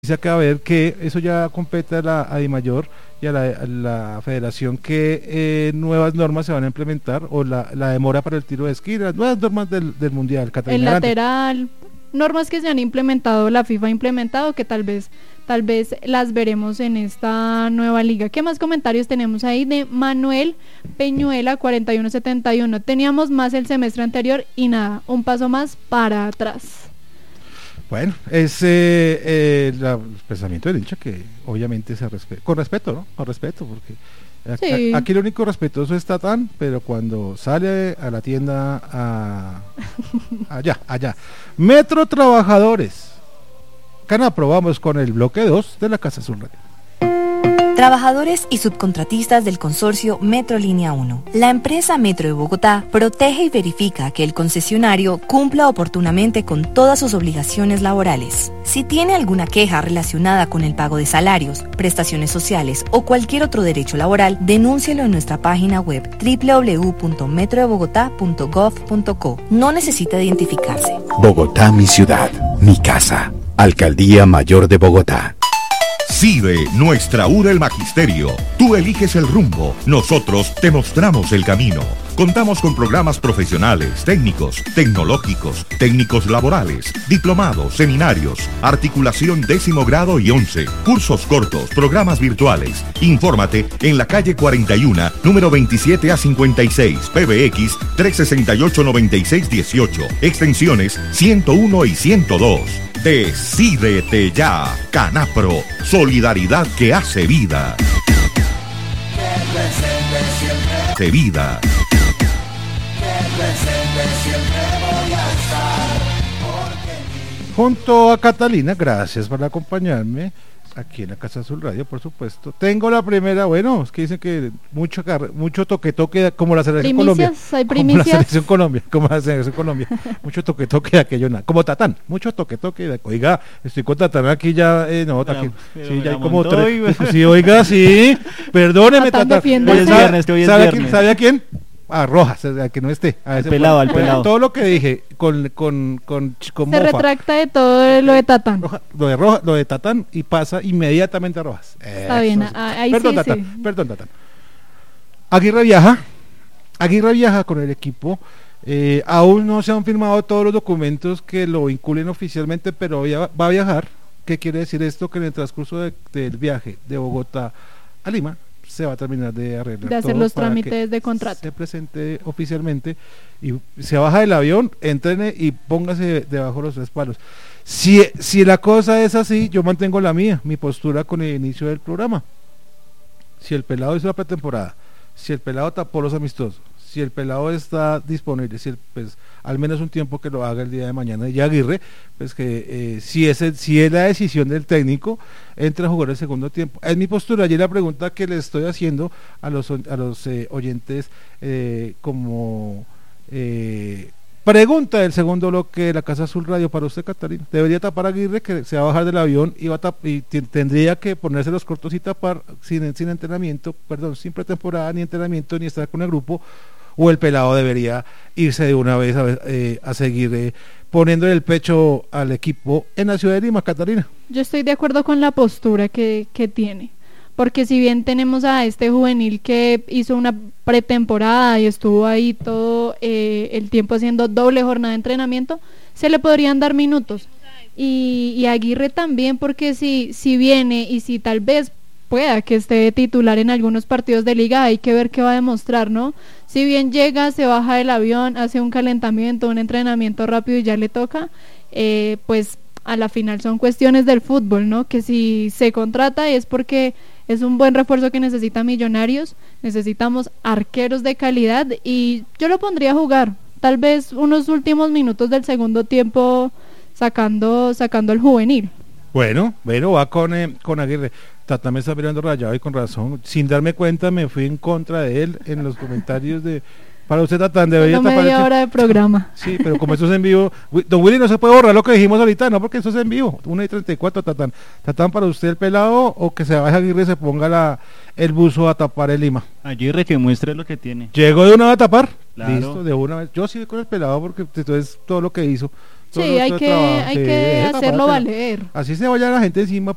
que a ver que eso ya compete a la DIMAYOR y a la federación que nuevas normas se van a implementar o la demora para el tiro de esquina, las nuevas normas del Mundial. El lateral, normas que se han implementado, la FIFA ha implementado, que tal vez las veremos en esta nueva liga. ¿Qué más comentarios tenemos ahí? De Manuel Peñuela 4171. Teníamos más el semestre anterior y nada, un paso más para atrás. Bueno, es el pensamiento del hincha que obviamente se respeta, con respeto, ¿no? Con respeto, porque sí. Aquí lo único respetuoso es Tatán, pero cuando sale a la tienda allá. Metro Trabajadores. Canapro, vamos con el bloque 2 de la Casa Azul Radio. Trabajadores y subcontratistas del consorcio Metro Línea 1. La empresa Metro de Bogotá protege y verifica que el concesionario cumpla oportunamente con todas sus obligaciones laborales. Si tiene alguna queja relacionada con el pago de salarios, prestaciones sociales o cualquier otro derecho laboral, denúncielo en nuestra página web www.metrodebogotá.gov.co. No necesita identificarse. Bogotá, mi ciudad, mi casa. Alcaldía Mayor de Bogotá. CIDE, nuestra URA el Magisterio. Tú eliges el rumbo, nosotros te mostramos el camino. Contamos con programas profesionales, técnicos, tecnológicos, técnicos laborales, diplomados, seminarios, articulación 10º grado y 11, cursos cortos, programas virtuales. Infórmate en la calle 41, número 27 a 56, PBX 368-9618, extensiones 101 y 102. Decídete ya, Canapro, solidaridad que hace vida. De vida. Junto a Catalina, gracias por acompañarme aquí en la Casa Azul Radio, por supuesto. Tengo la primera, bueno, es que dicen que mucho toque como la selección Colombia. ¿Hay primicias? Como la selección Colombia. Mucho toque de aquello, nada. Como Tatán, mucho toque de. Oiga, estoy con Tatán aquí ya, no, aquí, sí, ya hay como tres. Sí, oiga, sí. Perdóneme, Tatán. ¿Sabe a quién? A Rojas, a que no esté. Al pelado. Todo lo que dije con se retracta de todo lo de Tatán. Lo de Tatán y pasa inmediatamente a Rojas. Está bien, ahí perdón, sí, Tatán, sí. Perdón, Tatán. Aguirre viaja con el equipo. Aún no se han firmado todos los documentos que lo vinculen oficialmente, pero va a viajar. ¿Qué quiere decir esto? Que en el transcurso del viaje de Bogotá a Lima se va a terminar de arreglar, de hacer los trámites de contrato, se presente oficialmente y se baja del avión, entrene y póngase debajo de los 3 palos. Si la cosa es así, yo mantengo mi postura con el inicio del programa. Si el pelado hizo la pretemporada, si el pelado tapó los amistosos, si el pelado está disponible, pues al menos un tiempo que lo haga el día de mañana, y Aguirre, pues que si es la decisión del técnico, entra a jugar el segundo tiempo. Es mi postura. Y la pregunta que le estoy haciendo a los oyentes como pregunta del segundo bloque de la Casa Azul Radio para usted, Catalina. ¿Debería tapar a Aguirre, que se va a bajar del avión y tendría que ponerse los cortos y tapar sin entrenamiento, sin pretemporada, ni entrenamiento, ni estar con el grupo? ¿O el pelado debería irse de una vez a seguir poniéndole el pecho al equipo en la ciudad de Lima, Catalina? Yo estoy de acuerdo con la postura que tiene, porque si bien tenemos a este juvenil que hizo una pretemporada y estuvo ahí todo el tiempo haciendo doble jornada de entrenamiento, se le podrían dar minutos, y Aguirre también, porque si viene y si tal vez pueda que esté titular en algunos partidos de liga, hay que ver qué va a demostrar, ¿no? Si bien llega, se baja del avión, hace un calentamiento, un entrenamiento rápido y ya le toca, pues a la final son cuestiones del fútbol, ¿no? Que si se contrata es porque es un buen refuerzo que necesita Millonarios, necesitamos arqueros de calidad y yo lo pondría a jugar, tal vez unos últimos minutos del segundo tiempo sacando el juvenil. Bueno, va con Aguirre. Tata me está mirando rayado y con razón. Sin darme cuenta me fui en contra de él en los comentarios de... Para usted, Tatán, debería tapar media hora de programa. Sí, pero como esto es en vivo, don Willy, no se puede borrar lo que dijimos ahorita, no, porque eso es en vivo. 1:34, Tatán. Tatán, para usted el pelado, o que se vaya Aguirre y se ponga el buzo a tapar el Lima. Aguirre que muestre lo que tiene. ¿Llegó de una vez a tapar? Claro. Listo, de una vez. Yo sí con el pelado, porque entonces todo lo que hizo. Sí, hay que hacerlo valer. Así se vaya la gente encima.